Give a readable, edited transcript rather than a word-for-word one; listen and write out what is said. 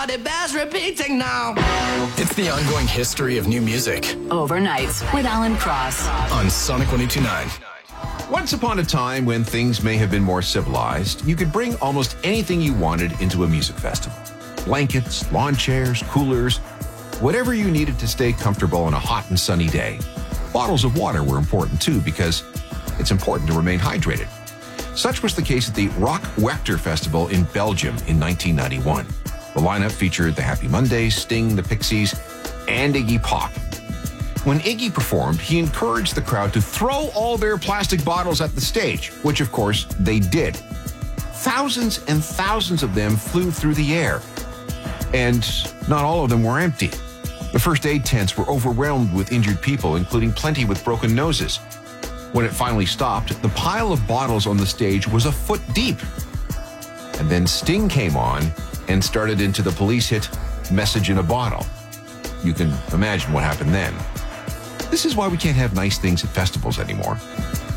Everybody bears repeating now. It's the ongoing history of new music Overnights with Alan Cross on Sonic 102.9. Once upon a time when things may have been more civilized, you could bring almost anything you wanted into a music festival. Blankets, lawn chairs, coolers, whatever you needed to stay comfortable on a hot and sunny day. Bottles of water were important too because it's important to remain hydrated. Such was the case at the Rock Werchter Festival in Belgium in 1991. The lineup featured the Happy Mondays, Sting, the Pixies, and Iggy Pop. When Iggy performed, he encouraged the crowd to throw all their plastic bottles at the stage, which of course they did. Thousands and thousands of them flew through the air, and not all of them were empty. The first aid tents were overwhelmed with injured people, including plenty with broken noses. When it finally stopped, the pile of bottles on the stage was a foot deep. And then Sting came on and started into the Police hit, Message in a Bottle. You can imagine what happened then. This is why we can't have nice things at festivals anymore.